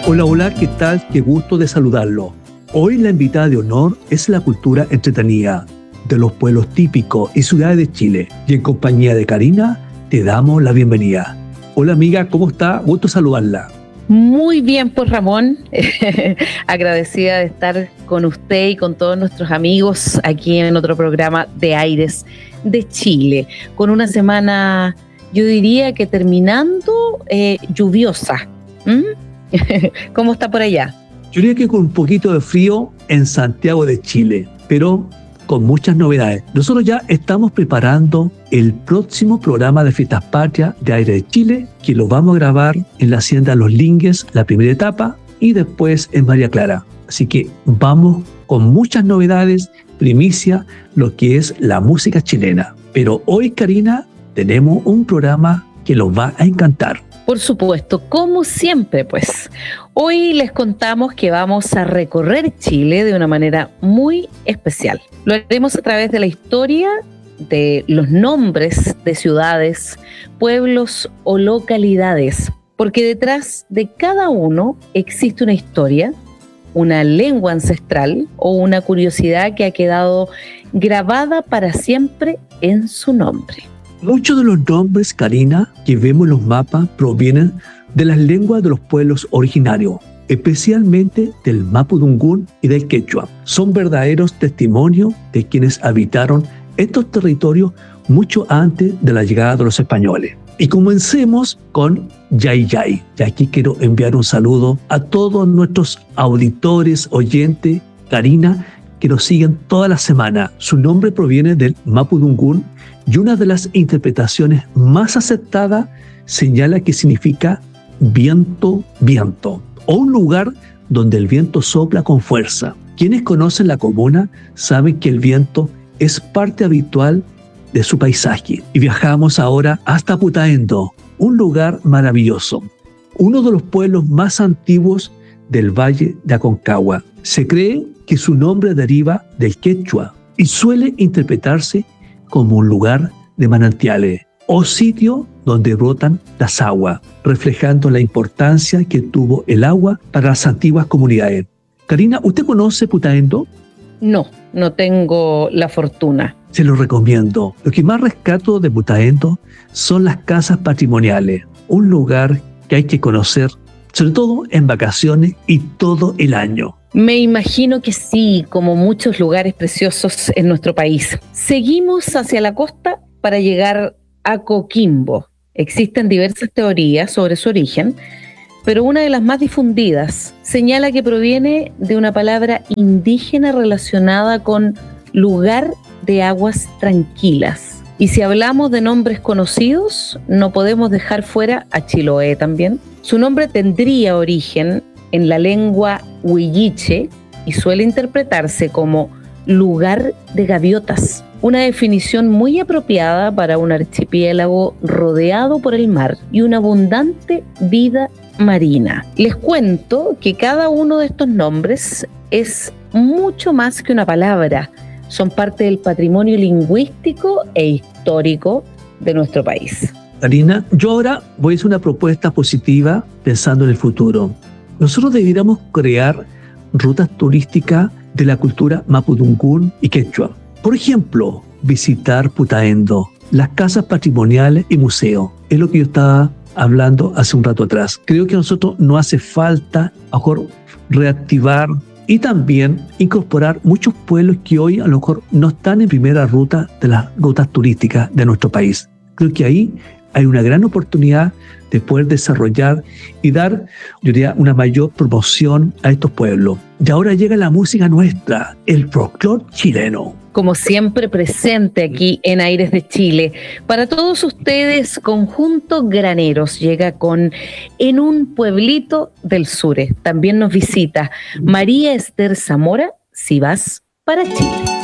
Hola, hola, ¿qué tal? Qué gusto de saludarlo. Hoy la invitada de honor es la cultura entretenida de los pueblos típicos y ciudades de Chile. Y en compañía de Karina, te damos la bienvenida. Hola amiga, ¿cómo está? Gusto saludarla. Muy bien, pues Ramón, agradecida de estar con usted y con todos nuestros amigos aquí en otro programa de Aires de Chile, con una semana, yo diría que terminando, lluviosa. ¿Cómo está por allá? Yo diría que con un poquito de frío en Santiago de Chile, pero con muchas novedades. Nosotros ya estamos preparando el próximo programa de Fiestas Patrias de Aire de Chile, que lo vamos a grabar en la Hacienda Los Lingues, la primera etapa, y después en María Clara. Así que vamos con muchas novedades, primicia, lo que es la música chilena. Pero hoy, Karina, tenemos un programa que los va a encantar. Por supuesto, como siempre, pues. Hoy les contamos que vamos a recorrer Chile de una manera muy especial. Lo haremos a través de la historia, de los nombres de ciudades, pueblos o localidades, porque detrás de cada uno existe una historia, una lengua ancestral o una curiosidad que ha quedado grabada para siempre en su nombre. Muchos de los nombres, Karina, que vemos en los mapas provienen de las lenguas de los pueblos originarios, especialmente del mapudungún y del quechua. Son verdaderos testimonios de quienes habitaron estos territorios mucho antes de la llegada de los españoles. Y comencemos con Yay Yay. Y aquí quiero enviar un saludo a todos nuestros auditores, oyentes, Karina, que nos siguen toda la semana. Su nombre proviene del mapudungún y una de las interpretaciones más aceptadas señala que significa viento, viento, o un lugar donde el viento sopla con fuerza. Quienes conocen la comuna saben que el viento es parte habitual de su paisaje. Y viajamos ahora hasta Putaendo, un lugar maravilloso, uno de los pueblos más antiguos del Valle de Aconcagua. Se cree que su nombre deriva del quechua y suele interpretarse como un lugar de manantiales o sitio donde brotan las aguas, reflejando la importancia que tuvo el agua para las antiguas comunidades. Karina, ¿usted conoce Putaendo? No tengo la fortuna. Se lo recomiendo. Lo que más rescato de Putaendo son las casas patrimoniales, un lugar que hay que conocer, sobre todo en vacaciones y todo el año. Me imagino que sí, como muchos lugares preciosos en nuestro país. Seguimos hacia la costa para llegar a Coquimbo. Existen diversas teorías sobre su origen, pero una de las más difundidas señala que proviene de una palabra indígena relacionada con lugar de aguas tranquilas. Y si hablamos de nombres conocidos, no podemos dejar fuera a Chiloé también. Su nombre tendría origen en la lengua huilliche y suele interpretarse como lugar de gaviotas, una definición muy apropiada para un archipiélago rodeado por el mar y una abundante vida marina. Les cuento que cada uno de estos nombres es mucho más que una palabra, son parte del patrimonio lingüístico e histórico de nuestro país. Karina, yo ahora voy a hacer una propuesta positiva pensando en el futuro. Nosotros deberíamos crear rutas turísticas de la cultura mapudungún y quechua. Por ejemplo, visitar Putaendo, las casas patrimoniales y museos. Es lo que yo estaba hablando hace un rato atrás. Creo que a nosotros no hace falta, a lo mejor, reactivar y también incorporar muchos pueblos que hoy a lo mejor no están en primera ruta de las rutas turísticas de nuestro país. Creo que ahí hay una gran oportunidad de poder desarrollar y dar, yo diría, una mayor promoción a estos pueblos. Y ahora llega la música nuestra, el folclore chileno. Como siempre presente aquí en Aires de Chile. Para todos ustedes, Conjunto Graneros llega con En un pueblito del sur. También nos visita María Esther Zamora, Si vas para Chile.